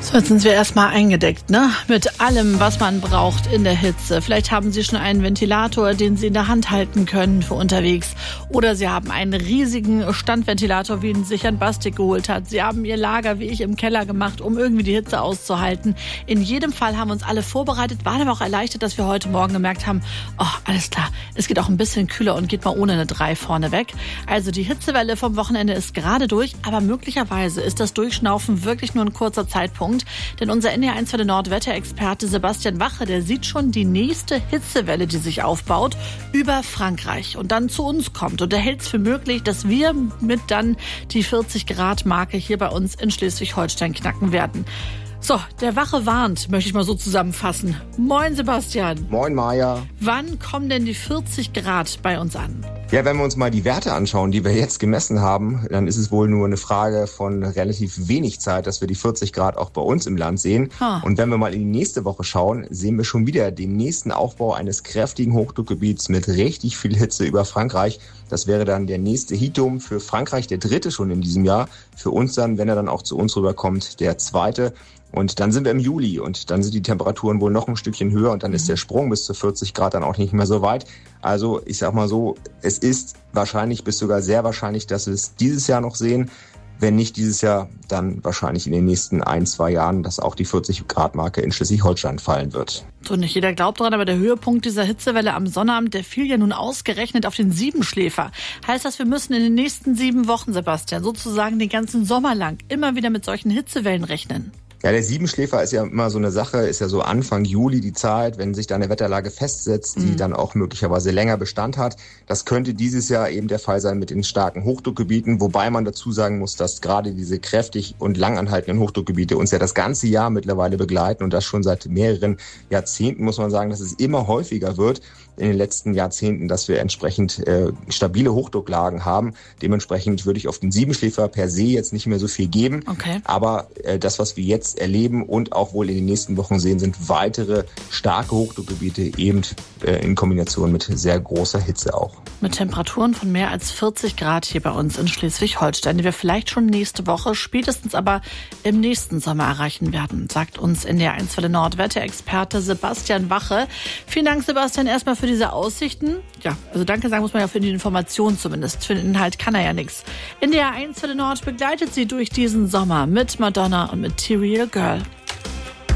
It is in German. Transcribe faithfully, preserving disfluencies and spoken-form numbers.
So, jetzt sind wir erstmal eingedeckt, ne? Mit allem, was man braucht in der Hitze. Vielleicht haben Sie schon einen Ventilator, den Sie in der Hand halten können für unterwegs. Oder Sie haben einen riesigen Standventilator, wie ihn sich Jan Bastik geholt hat. Sie haben Ihr Lager, wie ich, im Keller gemacht, um irgendwie die Hitze auszuhalten. In jedem Fall haben wir uns alle vorbereitet, waren aber auch erleichtert, dass wir heute Morgen gemerkt haben, oh, alles klar, es geht auch ein bisschen kühler und geht mal ohne eine drei vorne weg. Also die Hitzewelle vom Wochenende ist gerade durch, aber möglicherweise ist das Durchschnaufen wirklich nur ein kurzer Zeitpunkt. Denn unser N D R eins für den Nordwetterexperte Sebastian Wache, der sieht schon die nächste Hitzewelle, die sich aufbaut, über Frankreich und dann zu uns kommt. Und er hält es für möglich, dass wir mit dann die vierzig Grad Marke hier bei uns in Schleswig-Holstein knacken werden. So, der Wache warnt, möchte ich mal so zusammenfassen. Moin Sebastian. Moin Maja. Wann kommen denn die vierzig Grad bei uns an? Ja, wenn wir uns mal die Werte anschauen, die wir jetzt gemessen haben, dann ist es wohl nur eine Frage von relativ wenig Zeit, dass wir die vierzig Grad auch bei uns im Land sehen. Ha. Und wenn wir mal in die nächste Woche schauen, sehen wir schon wieder den nächsten Aufbau eines kräftigen Hochdruckgebiets mit richtig viel Hitze über Frankreich. Das wäre dann der nächste Heatdome für Frankreich, der dritte schon in diesem Jahr. Für uns dann, wenn er dann auch zu uns rüberkommt, der zweite. Und dann sind wir im Juli und dann sind die Temperaturen wohl noch ein Stückchen höher und dann ist der Sprung bis zu vierzig Grad dann auch nicht mehr so weit. Also ich sag mal so, es ist wahrscheinlich bis sogar sehr wahrscheinlich, dass wir es dieses Jahr noch sehen. Wenn nicht dieses Jahr, dann wahrscheinlich in den nächsten ein, zwei Jahren, dass auch die vierzig Grad Marke in Schleswig-Holstein fallen wird. So, nicht jeder glaubt dran, aber der Höhepunkt dieser Hitzewelle am Sonnabend, der fiel ja nun ausgerechnet auf den Siebenschläfer. Heißt das, wir müssen in den nächsten sieben Wochen, Sebastian, sozusagen den ganzen Sommer lang immer wieder mit solchen Hitzewellen rechnen? Ja, der Siebenschläfer ist ja immer so eine Sache, ist ja so Anfang Juli die Zeit, wenn sich da eine Wetterlage festsetzt, die mhm. dann auch möglicherweise länger Bestand hat. Das könnte dieses Jahr eben der Fall sein mit den starken Hochdruckgebieten, wobei man dazu sagen muss, dass gerade diese kräftig und langanhaltenden Hochdruckgebiete uns ja das ganze Jahr mittlerweile begleiten und das schon seit mehreren Jahrzehnten, muss man sagen, dass es immer häufiger wird in den letzten Jahrzehnten, dass wir entsprechend äh, stabile Hochdrucklagen haben. Dementsprechend würde ich auf den Siebenschläfer per se jetzt nicht mehr so viel geben. Okay. Aber äh, das, was wir jetzt erleben und auch wohl in den nächsten Wochen sehen, sind weitere starke Hochdruckgebiete, eben äh, in Kombination mit sehr großer Hitze auch. Mit Temperaturen von mehr als vierzig Grad hier bei uns in Schleswig-Holstein, die wir vielleicht schon nächste Woche, spätestens aber im nächsten Sommer erreichen werden, sagt uns N D R eins für den Nordwetterexperte Sebastian Wache. Vielen Dank, Sebastian, erstmal für diese Aussichten. Ja, also danke sagen muss man ja für die Information zumindest. Für den Inhalt kann er ja nichts. N D R eins für den Nord begleitet Sie durch diesen Sommer mit Madonna und mit Material Girl.